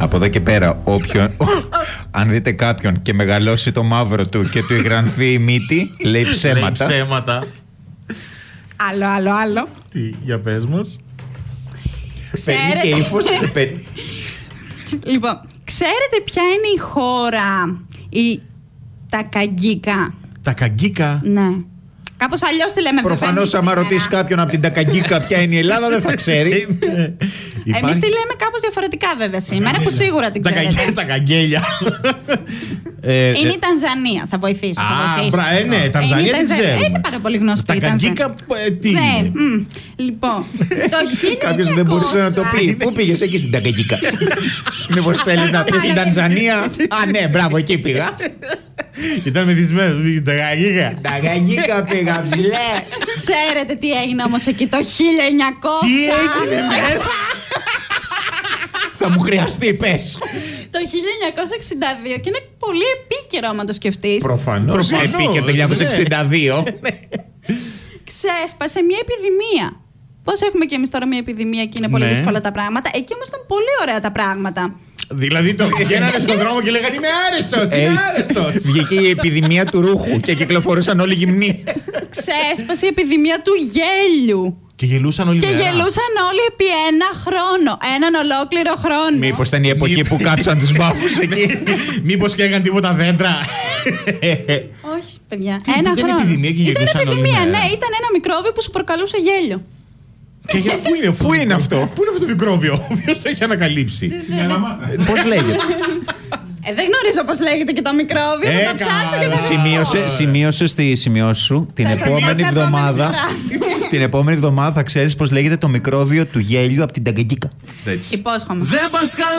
Από εδώ και πέρα, αν δείτε κάποιον και μεγαλώσει το μαύρο του και του υγρανθεί η μύτη, λέει ψέματα. Λέει ψέματα. Άλλο. Τι, για πες μας. Παίρνει και ύφος. Λοιπόν, ξέρετε ποια είναι η χώρα τα Καγκίκα? Τα Καγκίκα. Ναι. Κάπως αλλιώς τη λέμε. Προφανώς, άμα ρωτήσει κάποιον από την Τακαγκίκα ποια είναι η Ελλάδα, δεν θα ξέρει. Εμείς τη λέμε κάπως διαφορετικά, βέβαια, σήμερα, που σίγουρα την ξέρετε. Τα καγγέλια. Είναι η Τανζανία, θα βοηθήσω. Ναι, Τανζανία δεν ξέρω. Είναι πάρα πολύ γνωστή. Τα Καγκίκα, τι είναι? Λοιπόν, το 1900. Κάποιος δεν μπορούσε να το πει. Πού πήγες? Εκεί στην Τακαγκίκα. Μήπως θέλεις να πεις στην Τανζανία? Α, ναι, μπράβο, εκεί πήγα. Ήταν μεθυσμένος. Τα Καγκίκα. Τα Καγκίκα πήγα, ψηλέ. Ξέρετε τι έγινε όμως εκεί το 1900? Τι έγινε μέσα? Θα μου χρειαστεί, πες. Το 1962, και είναι πολύ επίκαιρο άμα το σκεφτείς. Προφανώς. Επίκαιρο το 1962. Ξέσπασε μια επιδημία. Πώς έχουμε και εμείς τώρα μια επιδημία και είναι πολύ δύσκολα τα πράγματα. Εκεί όμως ήταν πολύ ωραία τα πράγματα. Δηλαδή το βγαίνανε στον δρόμο και λέγανε είμαι άρεστος. Βγήκε η επιδημία του ρούχου και κυκλοφορούσαν όλοι γυμνοί. Ξέσπασε η επιδημία του γέλιου. Και γελούσαν όλοι μέρα. Και γελούσαν όλοι επί ένα χρόνο. Έναν ολόκληρο χρόνο. Μήπως ήταν η εποχή που κάψαν τους μπάφους εκεί? Μήπως και έκανε τίποτα δέντρα? Όχι, παιδιά. Ένα χρόνο. Ήταν επιδημία και γελούσαν όλοι μέρα. Ναι, ήταν ένα μικρόβιο που σου προκαλούσε γέλιο. Και πού είναι αυτό? Πού είναι αυτό το μικρόβιο? Ποιος το έχει ανακαλύψει? Πώς λέγεται? Δεν γνωρίζω πώς λέγεται και το μικρόβιο. Θα το ψάξω και θα Σημείωσε στη σημειώση σου την επόμενη εβδομάδα. Την επόμενη εβδομάδα θα ξέρεις πώς λέγεται το μικρόβιο του γέλιου από την Ταγκαγκίκα. Υπόσχομαι.